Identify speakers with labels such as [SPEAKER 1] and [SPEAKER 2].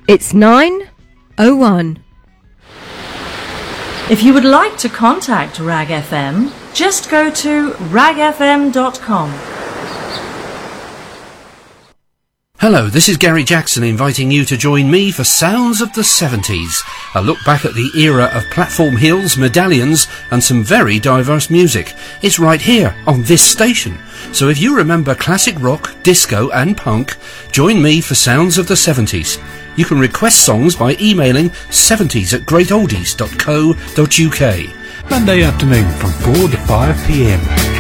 [SPEAKER 1] It's 9:01.
[SPEAKER 2] If you would like to contact Rag FM, just go to ragfm.com.
[SPEAKER 3] Hello, this is Gary Jackson inviting you to join me for Sounds of the 70s, a look back at the era of platform hills, medallions and some very diverse music. It's right here on this station. So if you remember classic rock, disco and punk, join me for Sounds of the 70s. You can request songs by emailing 70s@greatoldies.co.uk.
[SPEAKER 4] Monday afternoon from 4 to 5 p.m.